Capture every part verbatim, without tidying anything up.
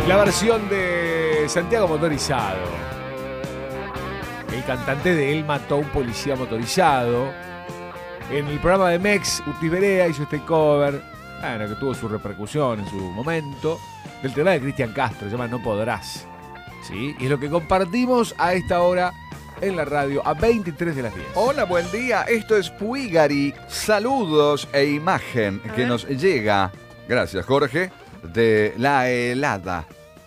La versión de Santiago Motorizado. El cantante de Él mató a un policía motorizado. En el programa de Mex, Uti Berea hizo este cover, bueno, que tuvo su repercusión en su momento, del tema de Cristian Castro, se llama No Podrás. ¿Sí? Y es lo que compartimos a esta hora en la radio, a veintitrés de las diez. Hola, buen día. Esto es Puigari. Saludos e imagen que nos llega, gracias Jorge, de la helada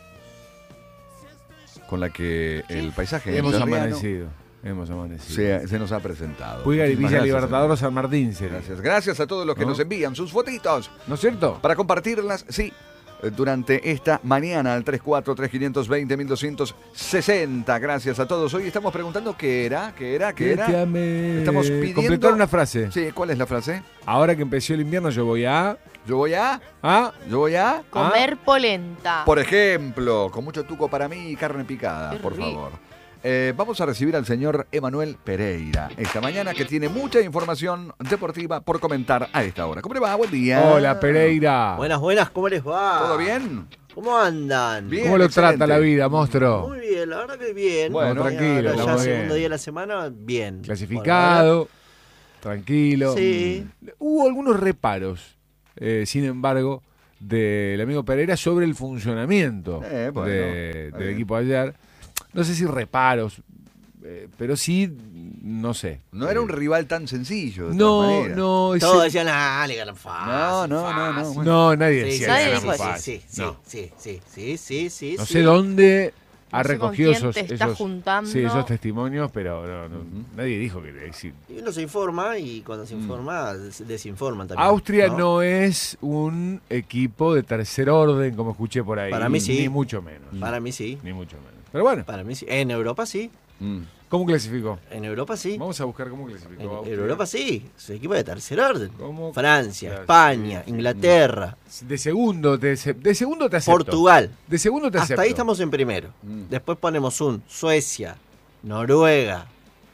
con la que el paisaje Hemos entrerriano amanecido. Hemos amanecido. se, se nos ha presentado. Puigari, Muchísimas Villa gracias, Libertador, San Martín. Se Gracias, gracias a todos los que ¿No? nos envían sus fotitos ¿No es cierto? para compartirlas, sí, durante esta mañana al tres cuatro tres cinco dos cero uno dos sesenta. Gracias a todos. Hoy estamos preguntando qué era, qué era, qué era. Te amé. Estamos pidiendo... Completar una frase. Sí, ¿cuál es la frase? Ahora que empezó el invierno, yo voy a... Yo voy a... ¿Ah? Yo voy a... Comer polenta. Por ejemplo, con mucho tuco para mí y carne picada, Qué por rico. favor. Eh, vamos a recibir al señor Emanuel Pereira esta mañana, que tiene mucha información deportiva por comentar a esta hora. ¿Cómo le va? Buen día. Hola, Pereira. Buenas, buenas, ¿cómo les va? ¿Todo bien? ¿Cómo andan? Bien. ¿Cómo lo excelente. trata la vida, monstruo? Muy bien, la verdad que bien. Bueno, tranquilo, Ya estamos segundo bien. día de la semana, bien. Clasificado, tranquilo. Sí. Hubo algunos reparos, eh, sin embargo, del amigo Pereira sobre el funcionamiento Eh, bueno, de- está del bien. equipo ayer. No sé si reparos, eh, pero sí, no sé. No era un rival tan sencillo. De No, todas maneras. no, ese- Todos decían, ah, le ganan fácil. No, no, no, no, fácil". bueno. no, nadie Sí, decía sí, que nadie era dijo muy eso. fácil. sí, sí, No. sí, sí, sí, sí, sí, No sí. sé dónde ha No sé con recogido quién esos, te está esos- juntando. sí, esos testimonios, pero no, no, Ujú. nadie dijo que sí. Y uno se informa y cuando se Mm. informa, des- desinforman también. Austria no es un equipo de tercer orden, como escuché por ahí. Para mí sí. Ni mucho menos. Para mí sí. Ni mucho menos. Pero bueno, Para mí sí. En Europa sí. Mm. ¿cómo clasificó? En Europa sí. Vamos a buscar cómo clasificó En, en Austria. Europa sí. Es un equipo de tercer orden. ¿Cómo? Francia, Claro, España, sí, sí. Inglaterra, De segundo, te, de segundo te acepto. Portugal. De segundo te Hasta acepto. ahí estamos en primero. Mm. Después ponemos un Suecia, Noruega,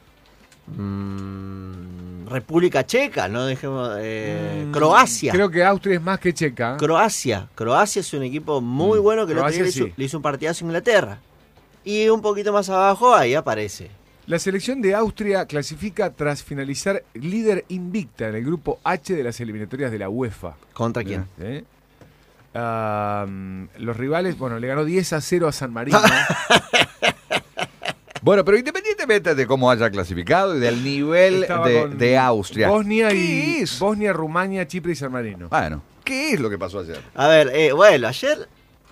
mm, República Checa, no dejemos eh, Mm, Croacia. Creo que Austria es más que Checa. Croacia. Croacia es un equipo muy Mm, bueno que el otro Croacia día le hizo, sí. le hizo un partidazo a Inglaterra. Y un poquito más abajo ahí aparece. La selección de Austria clasifica tras finalizar líder invicta en el grupo H de las eliminatorias de la UEFA. ¿Contra quién? ¿Eh? Ah, los rivales, bueno, le ganó diez a cero a San Marino. Bueno, pero independientemente de cómo haya clasificado y del nivel Estaba de, con de Austria. Bosnia ¿Qué y es? Bosnia, Rumania, Chipre y San Marino. Bueno, ¿qué es lo que pasó ayer? A ver, eh, bueno, ayer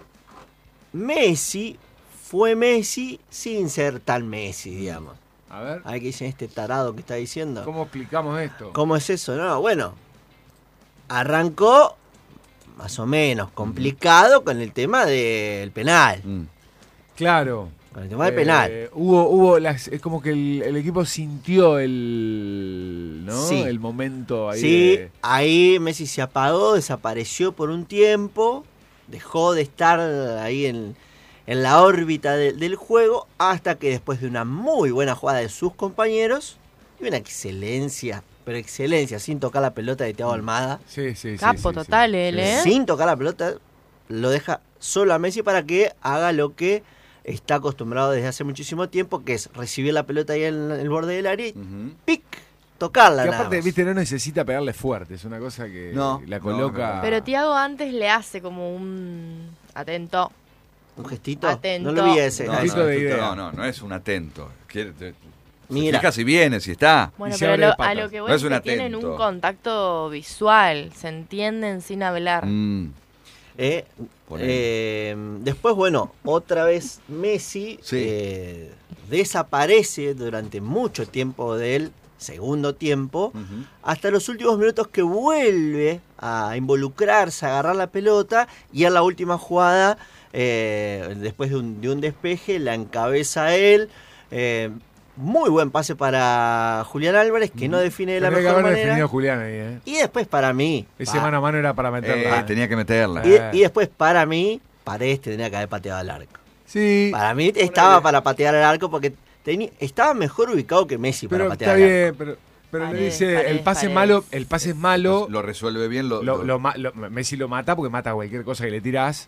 Messi fue Messi sin ser tan Messi, digamos. A ver, A ver qué dice este tarado que está diciendo. ¿cómo explicamos esto? ¿Cómo es eso? No, bueno, arrancó más o menos complicado con el tema del penal. Mm. Claro. Con el tema del Eh, penal. Hubo, hubo las, es como que el, el equipo sintió el, ¿no? Sí. El momento ahí. Sí, de- ahí Messi se apagó, desapareció por un tiempo, dejó de estar ahí en, en la órbita de- del juego, hasta que después de una muy buena jugada de sus compañeros, y una excelencia, pero excelencia, sin tocar la pelota de Thiago Almada, Sí, sí, sí, Capo sí, sí. total él, Sí. ¿eh? sin tocar la pelota, lo deja solo a Messi para que haga lo que está acostumbrado desde hace muchísimo tiempo, que es recibir la pelota ahí en el borde del área y Ujú. ¡pic! Tocarla. Que nada aparte, más. viste, no necesita pegarle fuerte, es una cosa que No, la no, coloca. no, Pero Tiago antes le hace como un... Atento. ¿Un gestito? Atento. No lo vi ese. No, Un no, poquito de esto- idea. no, no, no es un atento. Quiere, te- se Mira. fija si viene, si está. Bueno, Y se pero abre de lo- a patas. lo que voy No es es un que tienen atento. un contacto visual, se entienden sin hablar. Mm. Eh, Ponele. eh, después, bueno, otra vez Messi Sí. eh, desaparece durante mucho tiempo del segundo tiempo, Ujú. hasta los últimos minutos que vuelve a involucrarse, a agarrar la pelota y en la última jugada, eh, después de un, de un despeje, la encabeza él. Eh, muy buen pase para Julián Álvarez, que no define de la Tendría que mejor haber manera. definido Julián ahí, ¿eh? Y después para mí... Ese pa- mano a mano era para meterla. Eh, tenía que meterla. Y, Eh. y después, para mí, Paredes tendría que haber pateado al arco. Sí, Para mí estaba para patear al arco porque tenía, estaba mejor ubicado que Messi para pero patear está al arco. bien, pero, pero le Paredes, dice, Paredes, el pase Paredes. malo, el pase es malo, Lo resuelve bien. Lo, lo, lo- lo ma- lo- Messi lo mata porque mata cualquier cosa que le tirás.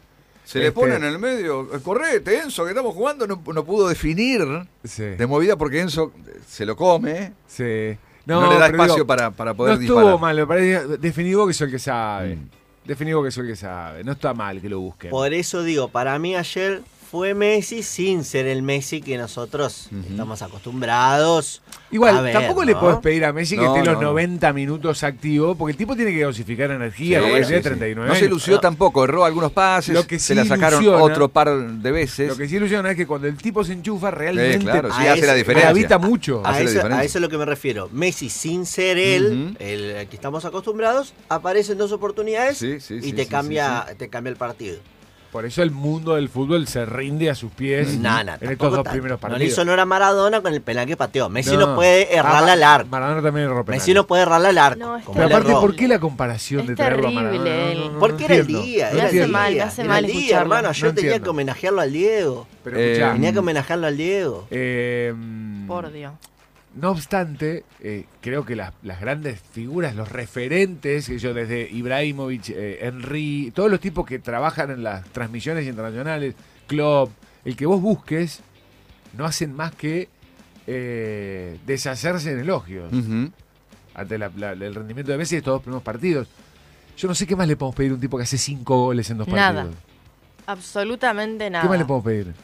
Se le pone en el medio, correte, Enzo, que estamos jugando, no, no pudo definir Sí. de movida porque Enzo se lo come. Sí. No, le da pero espacio digo, para, para poder no disparar. estuvo mal, me parece. Definí vos que soy el que sabe. Mm. Definí vos que soy el que sabe. No está mal que lo busquen. Por eso digo, para mí ayer fue Messi sin ser el Messi que nosotros Ujú. estamos acostumbrados. Igual, a ver, tampoco le ¿no? podés pedir a Messi que No, esté los no, no. noventa minutos activo, porque el tipo tiene que dosificar energía, Sí, porque sí, tiene sí. treinta y nueve No se años. lució No. tampoco, erró algunos pases, Lo que se sí la sacaron ilusiona- otro par de veces. Lo que sí ilusiona es que cuando el tipo se enchufa realmente Eh, claro, sí a hace la ese- diferencia. gravita mucho. Hace A la eso, diferencia. a eso es lo que me refiero. Messi sin ser él, Ujú. el que estamos acostumbrados, aparece en dos oportunidades Sí, sí, y sí, te sí, cambia, sí, te cambia el partido. Por eso el mundo del fútbol se rinde a sus pies Nada, en estos dos primeros No le partidos. hizo honor a Maradona con el penal que pateó. Messi No. no, puede errar Ah, al arco. Maradona también erró penales. Messi no puede errar al arco. No, es como Pero él aparte, erró. ¿por qué la comparación Es de traerlo a terrible Maradona? él. Porque era el entiendo, día, no era el entiendo. día. mal, me hace era mal el día, escucharlo. hermano. Ayer No tenía entiendo. que homenajearlo al Diego. Pero Eh, escuchá, Tenía que homenajearlo al Diego. eh, Por Dios. no obstante, eh, creo que las, las grandes figuras, los referentes, que yo desde Ibrahimovic, eh, Henry, todos los tipos que trabajan en las transmisiones internacionales, Klopp, el que vos busques, no hacen más que eh, deshacerse en elogios Ujú. ante la- la- el rendimiento de Messi de estos dos primeros partidos. Yo no sé qué más le podemos pedir a un tipo que hace cinco goles en dos Nada. partidos. Absolutamente nada. ¿Qué más le podemos pedir?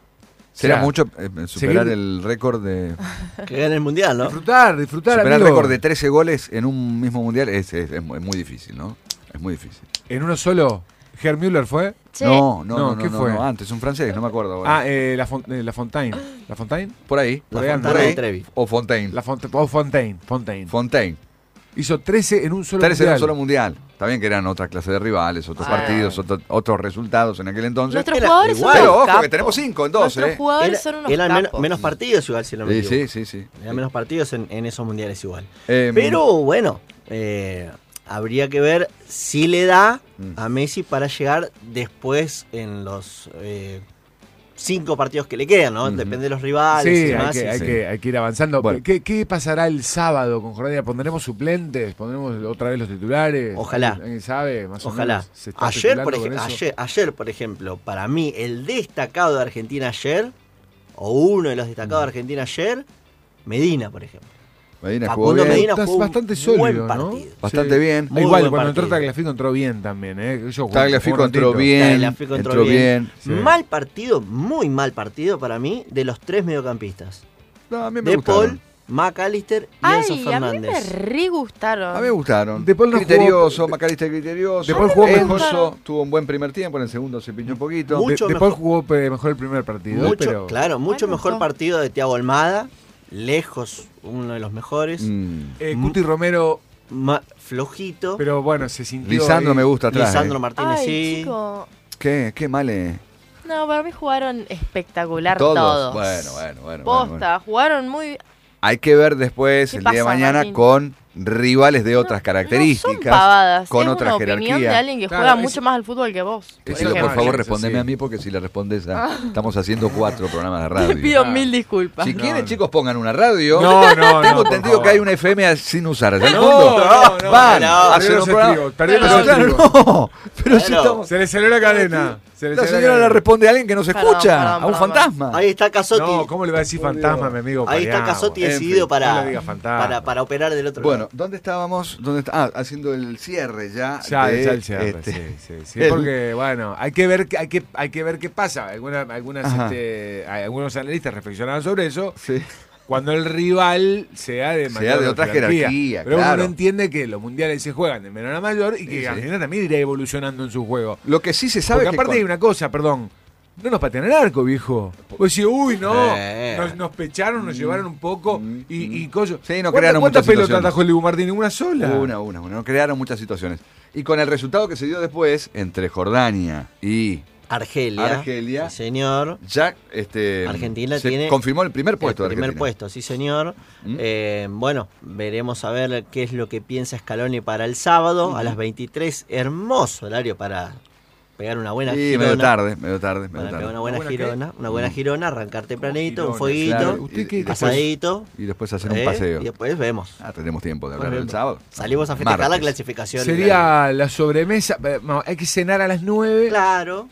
Será O sea, mucho eh, superar seguir- el récord de Que gane el mundial, ¿no? Disfrutar, disfrutar, superar el amigo. récord de trece goles en un mismo mundial es, es- es muy es muy difícil, ¿no? Es muy difícil. En uno solo, Gerd Müller fue. Che, No, no, No, no, no, ¿qué no, fue? no, antes, un francés, no me acuerdo. ahora. Ah, eh, la, Fon- eh, la Fontaine. ¿La Fontaine? por ahí. por La ahí Fontana anda. de Trevi. O Fontaine. La Font oh, Fontaine. Fontaine. Fontaine. Hizo trece en un solo trece en un mundial. solo mundial. Está bien que eran otra clase de rivales, otros Ah. partidos, otro- otros resultados en aquel entonces. Nuestros Era jugadores igual. son Pero unos ojo, que capos. tenemos cinco en dos, Nuestros ¿eh? jugadores Era- son unos eran men- capos. menos partidos igual, si no me Sí, equivoco. sí, sí, sí. Eran menos partidos en, en esos mundiales igual. Eh, Pero bueno, eh, habría que ver si le da Mm. a Messi para llegar después en los eh, cinco partidos que le quedan, ¿no? Ujú. Depende de los rivales Sí, y hay demás. que, y- hay, sí. que, hay que ir avanzando. Bueno. ¿Qué, qué pasará el sábado con Jordania? ¿Pondremos suplentes? ¿Pondremos otra vez los titulares? Ojalá. ¿Alguien, alguien sabe? Más o Ojalá. menos, ¿se está Ayer por, especulando ej- con eso? ayer, ayer, por ejemplo, para mí, el destacado de Argentina ayer, o uno de los destacados de Argentina ayer, Medina, por ejemplo. Medina jugó Facundo bien. Medina Estás fue un bastante sólido, buen ¿no? partido. Bastante Sí. bien. Muy Igual, buen cuando entró partido. Tagliafico entró bien también, ¿eh? Ellos jugaron- Tagliafico jugaron entró ratito. bien. Tagliafico entró Entró bien. bien. Sí. Mal partido, muy mal partido para mí, de los tres mediocampistas. No, a mí me De gustaron. Paul, McAllister y Ay, Enzo a mí me Fernández. re gustaron. A mí me gustaron. De Paul no criterioso, jugó- Macalister criterioso. De Paul jugó Enzo mejor. tuvo un buen primer tiempo, en el segundo se piñó un poquito. De- Mucho después mejor. jugó eh, mejor el primer partido, Mucho, pero claro, mucho Bueno, mejor no. partido de Thiago Almada, lejos uno de los mejores. Mm. eh, Cuti Romero, Ma- flojito. pero bueno, se sintió Lisandro ahí. me gusta atrás. Lisandro eh. Martínez Ay, sí. chico. ¿Qué? Qué mal eh. No, para mí jugaron espectacular Todos. todos. Bueno, bueno, bueno. Posta, bueno, bueno. jugaron muy... Hay que ver después, ¿Qué el día de pasa, mañana, Martín? con rivales de otras No características. son pavadas, con es otra una opinión jerarquía. de alguien que Claro, juega es- mucho más al fútbol que vos. Eh, por sí, por ejemplo. favor, Sí, respondeme sí. a mí porque si le respondes a... Estamos haciendo cuatro programas de radio. Te pido Ah. mil disculpas. Si No, quieren, no. chicos, pongan una radio. No, no, Tengo no. por entendido favor. que hay una F M sin usar. ¿Allá en el No, mundo? no, no, Van no, a hacer perdieron un el programa. trigo, perdieron Pero el claro, trigo. no. Pero si Claro. estamos... Se le salió la cadena. Se le La salió señora le cadena. responde a alguien que no se Perdón, escucha, perdón, a un perdón, fantasma. Ahí está Casotti. No, ¿cómo le va a decir fantasma, mi amigo? Ahí está Pariamo? Casotti En decidido fin, para, no le digas fantasma. para, para operar del otro Bueno, lado. ¿dónde estábamos? ¿Dónde está? Ah, haciendo el cierre ya. Ya, de, ya el cierre, este, sí, sí, sí, el- porque bueno, hay que ver, hay que, hay que ver qué pasa. Alguna- algunas, Ajá. este, hay- algunos analistas reflexionaban sobre eso. Sí. Cuando el rival sea de Sea de otra jerarquía, pero claro. uno entiende que los mundiales se juegan de menor a mayor y que Sí, sí. Argentina también irá evolucionando en su juego. Lo que sí se sabe Porque es que aparte hay cuando- una cosa, perdón. No nos patean el arco, viejo. Vos decís, uy, no. Eh. Nos, nos pecharon, nos llevaron un poco Mm, y, mm. y collo. Sí, no ¿Cuánta- crearon ¿Cuántas muchas pelotas situaciones. atajó el Dibu Martín? Ninguna sola. Una, una, una. No crearon muchas situaciones. Y con el resultado que se dio después entre Jordania y Argelia. Argelia. Sí, señor. ya este, Argentina se tiene confirmó el primer puesto el de primer Argentina. puesto, sí señor. ¿Mm? Eh, bueno, veremos a ver qué es lo que piensa Scaloni para el sábado a las veintitrés. Hermoso horario para pegar una buena Sí, girona. medio tarde, medio tarde, medio Para pegar tarde. una buena ¿Una buena qué? girona, una buena girona, arrancar tempranito, un girona, fueguito, claro. ¿Usted qué- Y después- asadito. Y después hacer un eh, paseo. Y después vemos. Ah, tenemos tiempo de hablar Bueno, del sábado. Salimos a festejar la Martes. clasificación. Sería la sobremesa. eh, no, hay que cenar a las nueve Claro.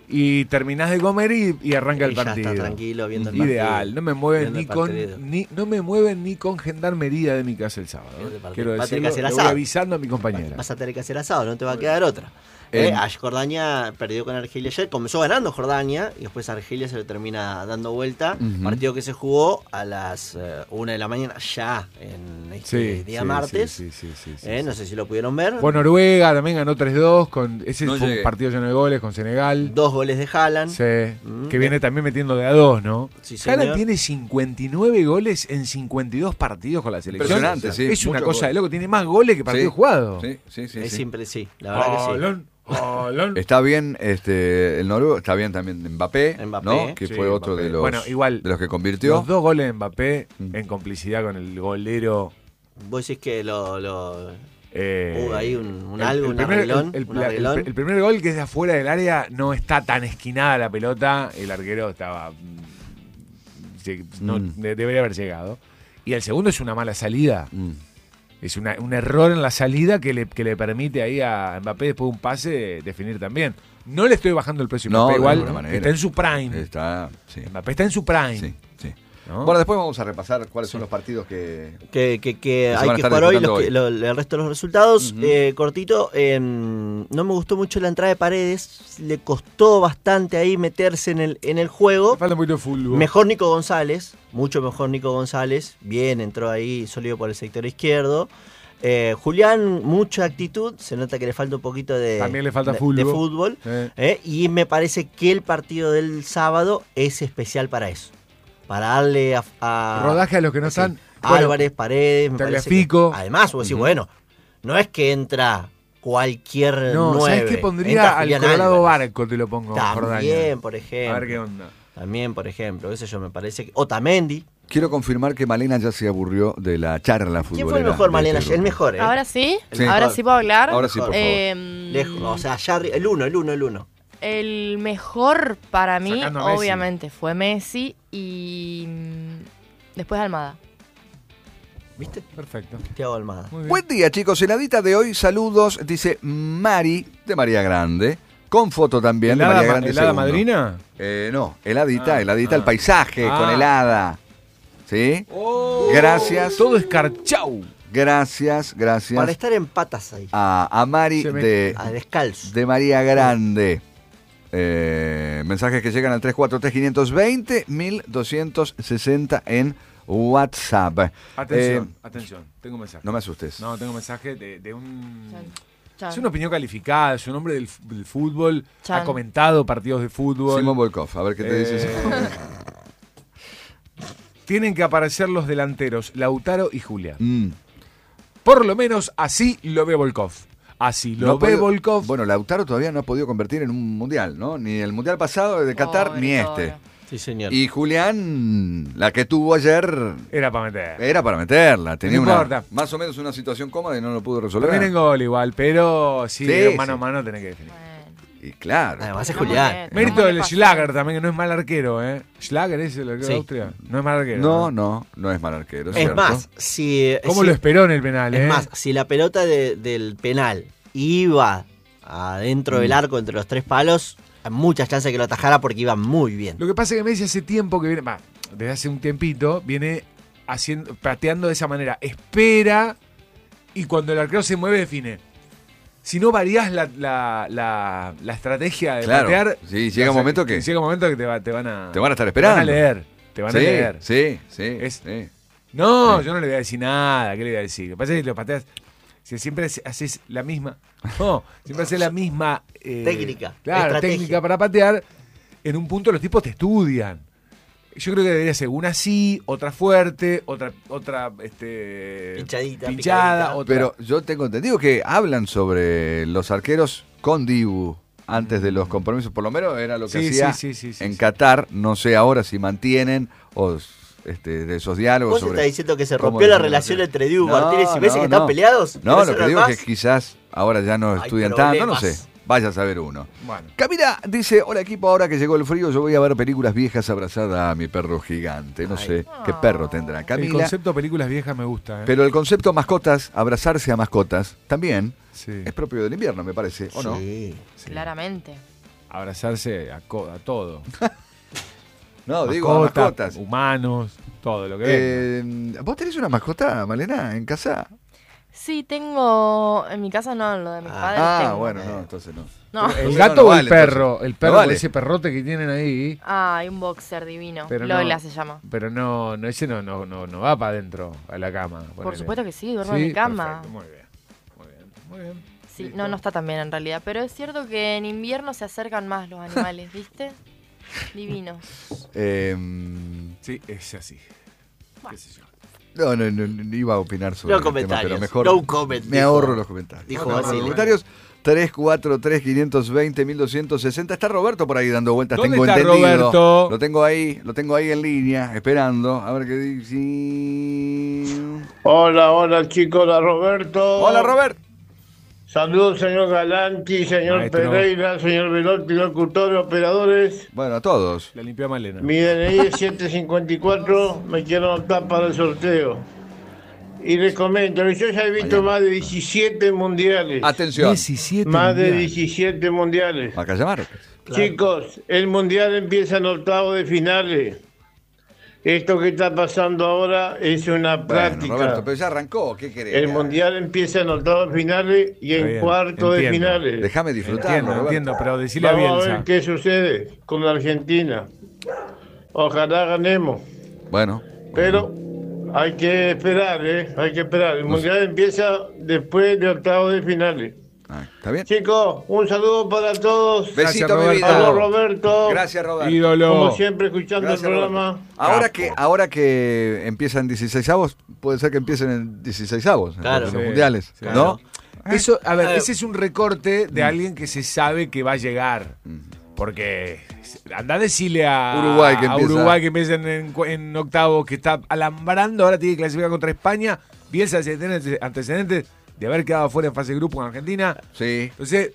y terminás de comer y, y arranca Y el ya partido. estás tranquilo viendo el Ideal, partido. no me mueven Viendo ni el con partido. ni, no me mueven ni con gendarmería de mi casa el sábado. Viendo el ¿eh? partido. Quiero Va a tener decirlo, que hacer le voy asado. avisando a mi compañera. Vas a tener que hacer asado, no te va a quedar otra. En- Eh, Ash Jordania perdió con Argelia ayer, comenzó ganando Jordania y después Argelia se lo termina dando vuelta. Ujú. Partido que se jugó a las eh, una de la mañana ya en este Sí, día sí, martes. sí, sí, sí, sí, Eh, sí. no sé si lo pudieron ver. Fue Noruega, también ganó tres dos. Con, ese No fue llegué. un partido lleno de goles con Senegal. Dos goles de Haaland. Sí, Mm, que viene también metiendo de a dos, ¿no? Sí, Haaland señor. tiene cincuenta y nueve goles en cincuenta y dos partidos con la selección. Impresionante, sí. Es una muchos cosa de goles. loco, tiene más goles que partidos Sí. jugados. Sí, sí, sí. es sí. siempre sí, la verdad que sí. Haaland, Haaland. Está bien este el noruego, está bien también Mbappé, Mbappé. ¿no? Que Sí, fue otro Mbappé. de los, Bueno, igual, de los que convirtió. Los dos goles de Mbappé Mm. en complicidad con el golero. Vos decís que lo, lo eh, hubo ahí un, un el- algo, el un primer- arreglón, el- el- un la- el- arreglón. el primer gol, que es de afuera del área, no está tan esquinada la pelota. El arquero estaba. mm, sí, no, Mm. de- debería haber llegado. Y el segundo es una mala salida. Mm. Es una- un error en la salida que le, que le permite ahí a Mbappé, después de un pase, definir también. No le estoy bajando el precio a No, Mbappé, de igual ninguna manera. está en su prime. Está, sí. Mbappé está en su prime. Sí, sí. ¿no? Bueno, después vamos a repasar cuáles son los partidos que que, que, que se hay van a que estar jugar hoy, disputando los que- hoy. lo- el resto de los resultados. Ujú. Eh, cortito, eh, no me gustó mucho la entrada de Paredes, le costó bastante ahí meterse en el, en el juego. Falta un poquito de fútbol. Mejor Nico González, mucho mejor Nico González, bien, entró ahí sólido por el sector izquierdo. Eh, Julián, mucha actitud, se nota que le falta un poquito de, También le falta de- fútbol. de fútbol. Eh. Eh, y me parece que el partido del sábado es especial para eso. Para darle a, a- Rodaje a los que no sí, están. Bueno, Álvarez, Paredes, me parece que- Tagliafico. además, vos decís, bueno, no es que entra cualquier No, nueve. ¿sabes qué pondría? Entra Al Julián Colorado Álvarez. Barco te lo pongo, Jordania. También, por A ejemplo. ver qué onda. También, por ejemplo, eso yo me parece que... Otamendi. quiero confirmar que Malena ya se aburrió de la charla futbolera. ¿Quién fue el mejor, de Malena? este el grupo. mejor, ¿eh? Ahora sí, Sí. ahora sí puedo hablar. Ahora sí, por favor. Eh, Lejos, o sea, allá arri- el uno, el uno, el uno. El mejor para mí, Sacando a Messi. obviamente, fue Messi y mm, después Almada. ¿Viste? Perfecto. Thiago Almada. Muy bien. Buen día, chicos. Heladita de hoy, saludos, dice Mari de María Grande. Con foto también de ¿Helada, María ma- Grande. helada segundo. madrina? Eh, no, heladita, Ah, heladita, ah. el paisaje Ah. con helada. ¿Sí? Oh, Gracias. Todo escarchau. Gracias, Para gracias estar en patas ahí. a, a Mari Se me- de, A descalzo. de María Grande. Eh, mensajes que llegan al tres cuatro tres, cinco dos cero, mil doscientos sesenta en WhatsApp. Atención, Eh, atención. Tengo un mensaje. no me asustes. No, tengo un mensaje de, de un... Chan, chan. Es una opinión calificada, es un hombre del, f- del fútbol, Chan. ha comentado partidos de fútbol. Simón Volkov, a ver qué te dice. Eh, Simón. Tienen que aparecer los delanteros, Lautaro y Julián. Mm. Por lo menos así lo ve Volkov. Así lo No ve puedo- Volkov. Bueno, Lautaro todavía no ha podido convertir en un mundial, ¿no? Ni el mundial pasado de Qatar, Pobre, ni pobre. este. Sí, señor. Y Julián, la que tuvo ayer, Era para meter. era para meterla. Tenía No una, importa. más o menos una situación cómoda y no lo pudo resolver. También en gol igual, pero sí, Sí, mano sí. a mano tenés que definir. Bueno, Y claro. Además es no Julián. me- Mérito no me del pasa. Schlager también, que no es mal arquero, ¿eh? Schlager es el arquero Sí. de Austria. No es mal arquero. No, no, no es mal arquero. Es cierto. más, si... ¿Cómo si- lo esperó en el penal, Es eh? más, si la pelota de- del penal iba adentro Mm. del arco entre los tres palos, hay muchas chances de que lo atajara porque iba muy bien. Lo que pasa es que Messi hace tiempo que viene, va, desde hace un tiempito, viene haciendo, pateando de esa manera. Espera y cuando el arquero se mueve define. Si no variás la, la, la, la estrategia de Claro. patear... Sí, llega un momento que- Llega un momento que te, va- te van a... Te van a estar Te esperando. van a leer. Te van sí, a leer. Sí, sí, Es- sí. No, Sí. yo no le voy a decir nada. ¿Qué le voy a decir? Lo que pasa es que lo pateas... Si siempre hace- haces la misma... No, siempre haces la misma... eh, Técnica, Claro, estrategia. técnica para patear. En un punto los tipos te estudian. Yo creo que debería ser una así, otra fuerte, otra, otra este, Pinchadita, pinchada, picadita. otra. Pero yo tengo entendido que hablan sobre los arqueros con Dibu antes de los compromisos. Por lo menos era lo que Sí, hacía sí, sí, sí, sí, en sí. Qatar. No sé ahora si mantienen o este, de esos diálogos. ¿Vos sobre estás diciendo que se cómo rompió la definir relación los- entre Dibu No, Martínez y Messi no, que están no. peleados? No, ¿Querés lo que saber digo más? es que quizás ahora ya no Hay estudian tanto, no problemas. sé. Vaya a saber uno. Bueno, Camila dice, hola equipo, ahora que llegó el frío yo voy a ver películas viejas abrazada a mi perro gigante. No Ay. sé qué perro tendrá el Camila. concepto películas viejas me gusta. ¿eh? Pero el concepto mascotas, abrazarse a mascotas, también Sí. es propio del invierno, me parece, ¿o no? Sí. Sí. Claramente. abrazarse a, co- a todo. No, digo, a Mascotas, mascotas. humanos, todo lo que Eh, venga. ¿Vos tenés una mascota, Malena, en casa? Sí, tengo. En mi casa no, en lo de mis padres. Ah, tengo. bueno, no, entonces no. No. ¿El Entonces gato no, no o el vale, perro? entonces. El perro, No vale. ese perrote que tienen ahí. Ah, hay un boxer divino. Pero Lola no- se llama. Pero no, no ese no, no, no, no va para adentro, a la cama. Por ponele. supuesto que sí, duermo Sí, en mi cama. perfecto, muy bien. Muy bien, muy bien. Sí, Listo. no, no está tan bien en realidad. Pero es cierto que en invierno se acercan más los animales, ¿viste? Divinos. Eh, Sí, es así. ¿Qué sé yo? no, no, no, no iba a opinar sobre No el tema, comentarios. pero mejor No comment, me dijo- ahorro los comentarios. dijo Me ahorro Basile. los comentarios. tres cuatro tres, quinientos veinte, mil doscientos sesenta. Está Roberto por ahí dando vueltas, ¿Dónde tengo está entendido. Roberto? Lo tengo ahí, lo tengo ahí en línea, esperando. A ver qué dice. Hola, hola chicos, hola Roberto. Hola, Robert. Saludos señor Galanti, señor Maestro. Pereira, señor Velotti, locutores, operadores. Bueno, a todos. La limpió Malena. Mi D N I es siete cincuenta y cuatro, me quiero anotar para el sorteo. Y les comento, yo ya he visto más de diecisiete mundiales. Atención. diecisiete Más de mundiales. diecisiete mundiales. Macaya Márquez. Chicos, el mundial empieza en octavos de finales. Esto que está pasando ahora es una Bueno, práctica. Roberto, pero ya arrancó. ¿Qué querés? El mundial empieza en octavos de finales y Está en bien, cuartos de entiendo. finales. Déjame disfrutar. Entiendo, Roberto. entiendo, pero decirle a Vamos a ver Bielsa. qué sucede con la Argentina. Ojalá ganemos. Bueno, Pero hay que esperar, ¿eh? Hay que esperar. El mundial empieza después de octavos de finales. ah, ¿está bien? Chicos, un saludo para todos. Besito, Gracias, mi vida. Saludos, Roberto. Gracias, Roberto. Ídolo. Como siempre, escuchando Gracias, el Roberto. programa. Ahora Capo. que, ahora que empiezan dieciseisavos, puede ser que empiecen en dieciseisavos en Claro. los Sí, mundiales, sí. ¿no? Eso, a ver, Eh, ese es un recorte de alguien que se sabe que va a llegar. Porque anda a decirle a Uruguay que a empieza. Uruguay que empieza en, cu- en octavo, que está alambrando, ahora tiene que clasificar contra España. Bielsa tiene antecedentes de haber quedado fuera en fase de grupo con Argentina. Sí. Entonces,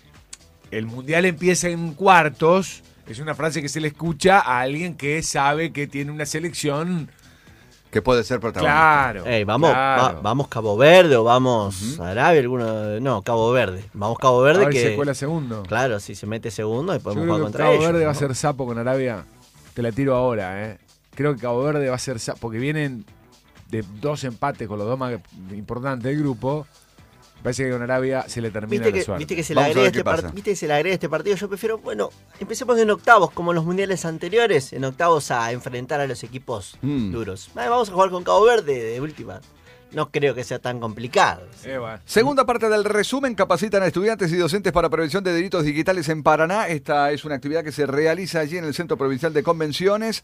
el mundial empieza en cuartos. Es una frase que se le escucha a alguien que sabe que tiene una selección. Que puede ser protagonista. Claro. Ey, vamos, claro. va- vamos Cabo Verde o vamos Arabia, alguno, no, Cabo Verde. Vamos Cabo A Verde ver si que se cuela segundo. claro, si se mete segundo y Yo podemos creo jugar que contra Cabo ellos. Verde va a ¿no? ser sapo con Arabia. Te la tiro ahora, ¿eh? Creo que Cabo Verde va a ser sapo, porque vienen de dos empates con los dos más importantes del grupo. Parece que con Arabia se le termina ¿Viste la que, suerte. viste que se le Vamos a agrega ver qué este part- pasa. viste que se le agrega este partido. Yo prefiero, bueno, empecemos en octavos, como en los mundiales anteriores, en octavos a enfrentar a los equipos Mm. duros. Eh, vamos a jugar con Cabo Verde de última. No creo que sea tan complicado. Eh, bueno. Segunda parte del resumen, capacitan a estudiantes y docentes para prevención de delitos digitales en Paraná. Esta es una actividad que se realiza allí en el Centro Provincial de Convenciones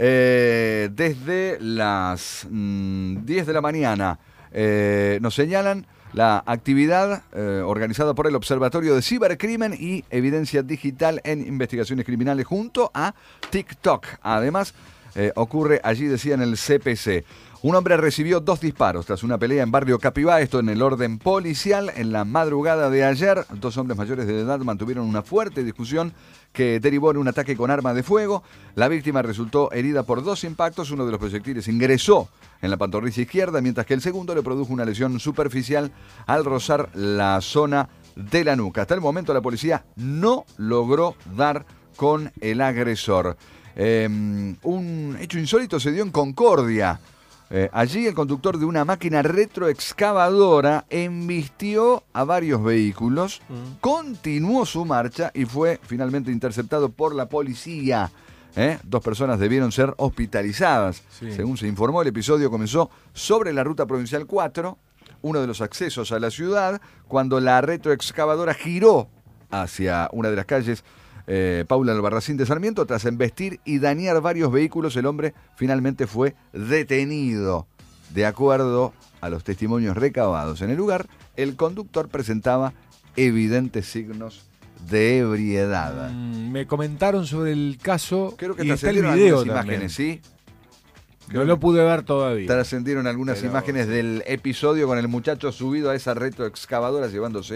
eh, desde las mm, diez de la mañana. Eh, nos señalan la actividad eh, organizada por el Observatorio de Cibercrimen y Evidencia Digital en Investigaciones Criminales junto a TikTok. Además, eh, ocurre allí, decía, en el C P C. Un hombre recibió dos disparos tras una pelea en barrio Capibá, esto en el orden policial. En la madrugada de ayer, dos hombres mayores de edad mantuvieron una fuerte discusión que derivó en un ataque con arma de fuego. La víctima resultó herida por dos impactos. Uno de los proyectiles ingresó en la pantorrilla izquierda, mientras que el segundo le produjo una lesión superficial al rozar la zona de la nuca. Hasta el momento la policía no logró dar con el agresor. Eh, un hecho insólito se dio en Concordia. Eh, allí el conductor de una máquina retroexcavadora embistió a varios vehículos, Mm. continuó su marcha y fue finalmente interceptado por la policía. ¿Eh? Dos personas debieron ser hospitalizadas. Sí. Según se informó, el episodio comenzó sobre la ruta provincial cuatro, uno de los accesos a la ciudad, cuando la retroexcavadora giró hacia una de las calles Eh, Paula Albarracín de Sarmiento. Tras embestir y dañar varios vehículos, el hombre finalmente fue detenido. De acuerdo a los testimonios recabados en el lugar, el conductor presentaba evidentes signos de ebriedad. Mm, me comentaron sobre el caso Creo que y está el trascendieron video algunas también. imágenes, ¿sí? No lo pude ver todavía. Trascendieron algunas Pero- imágenes del episodio con el muchacho subido a esa retroexcavadora llevándose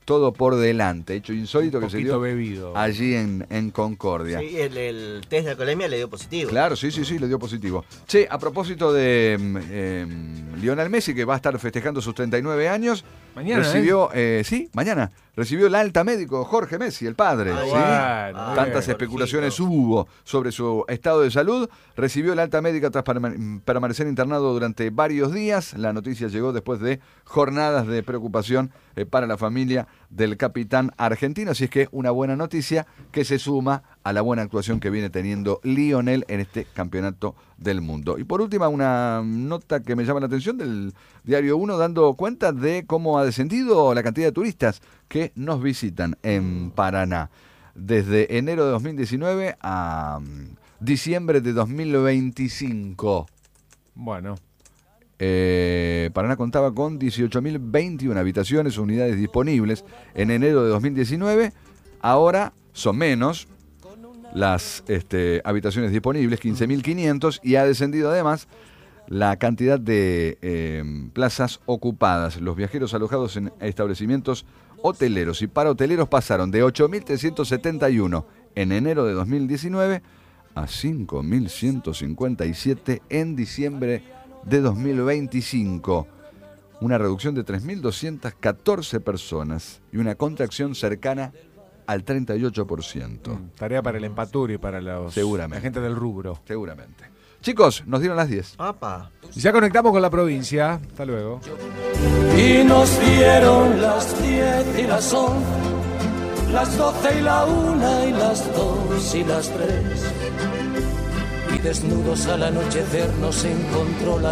todo por delante. Hecho insólito Un que se poquito dio bebido. allí en, en Concordia. Sí, el, el test de alcoholemia le dio positivo. Claro, sí, sí, sí, le dio positivo. Che, a propósito de eh, Lionel Messi, que va a estar festejando sus treinta y nueve años, Mañana, recibió, eh, sí, mañana, recibió el alta médico Jorge Messi, el padre. Ah, ¿sí? bueno, Ah, Tantas bien. especulaciones hubo sobre su estado de salud. Recibió el alta médica tras perma- permanecer internado durante varios días. La noticia llegó después de jornadas de preocupación eh, para la familia del capitán argentino. Así es que una buena noticia que se suma a la buena actuación que viene teniendo Lionel en este campeonato del mundo. Y por última, una nota que me llama la atención del Diario uno, dando cuenta de cómo ha descendido la cantidad de turistas que nos visitan en Paraná. Desde enero de dos mil diecinueve a um, diciembre de dos mil veinticinco. Bueno, Eh, Paraná contaba con dieciocho mil veintiuna habitaciones o unidades disponibles en enero de dos mil diecinueve. Ahora son menos las este, habitaciones disponibles, quince mil quinientos, y ha descendido además la cantidad de eh, plazas ocupadas. Los viajeros alojados en establecimientos hoteleros y para hoteleros pasaron de ocho mil trescientos setenta y uno en enero de dos mil diecinueve a cinco mil ciento cincuenta y siete en diciembre de dos mil veinticinco. Una reducción de tres mil doscientas catorce personas y una contracción cercana al treinta y ocho por ciento. mm, tarea para el empatur y para los, Seguramente. la gente del rubro. Seguramente. Chicos, nos dieron las diez. Apa. Y ya conectamos con la provincia. Hasta luego. Y nos dieron las diez y las once, las doce y la una y las dos y las tres. Y desnudos al anochecer nos encontró la